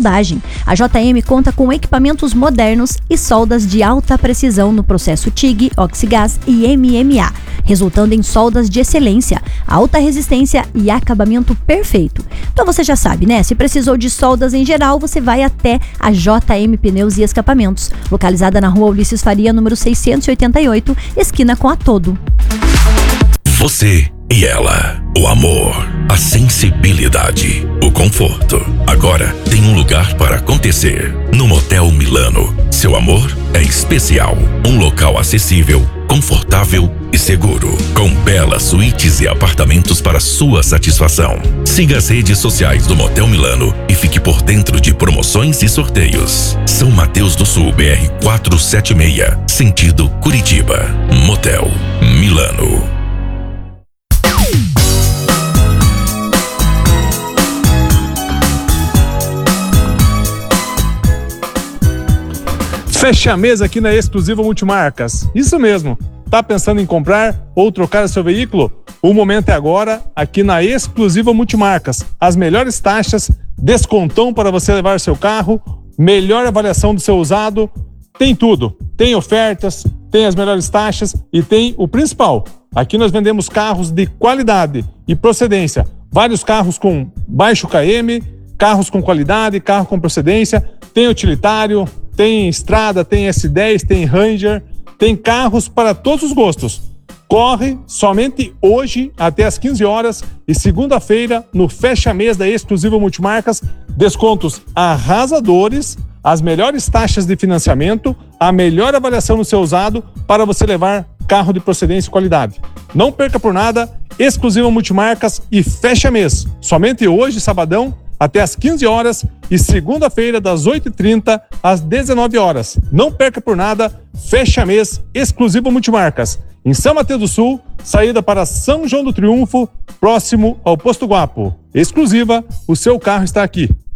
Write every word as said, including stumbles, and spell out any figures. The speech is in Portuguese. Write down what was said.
soldagem. A J M conta com equipamentos modernos e soldas de alta precisão no processo T I G, Oxigás e M M A, resultando em soldas de excelência, alta resistência e acabamento perfeito. Então você já sabe, né? Se precisou de soldas em geral, você vai até a J M Pneus e Escapamentos, localizada na rua Ulisses Faria, número seiscentos e oitenta e oito, esquina com a Todo. Você e ela, o amor, a sensibilidade, o conforto. Agora tem um lugar para acontecer. No Motel Milano. Seu amor é especial. Um local acessível, confortável e seguro. Com belas suítes e apartamentos para sua satisfação. Siga as redes sociais do Motel Milano e fique por dentro de promoções e sorteios. São Mateus do Sul, B R quatrocentos e setenta e seis, sentido Curitiba. Motel Milano. Fecha a mesa aqui na Exclusiva Multimarcas. Isso mesmo. Tá pensando em comprar ou trocar seu veículo? O momento é agora, aqui na Exclusiva Multimarcas. As melhores taxas, descontão para você levar seu carro, melhor avaliação do seu usado, tem tudo. Tem ofertas, tem as melhores taxas e tem o principal. Aqui nós vendemos carros de qualidade e procedência. Vários carros com baixo K M, carros com qualidade, carro com procedência, tem utilitário, tem estrada, tem S dez, tem Ranger, tem carros para todos os gostos. Corre somente hoje até às quinze horas e segunda-feira no fecha-mês da Exclusiva Multimarcas, descontos arrasadores, as melhores taxas de financiamento, a melhor avaliação no seu usado para você levar carro de procedência e qualidade. Não perca por nada, Exclusiva Multimarcas e fecha-mês. Somente hoje, sabadão, até às quinze horas e segunda-feira das oito e trinta às dezenove horas. Não perca por nada, fecha mês Exclusiva Multimarcas. Em São Mateus do Sul, saída para São João do Triunfo, próximo ao Posto Guapo. Exclusiva, o seu carro está aqui.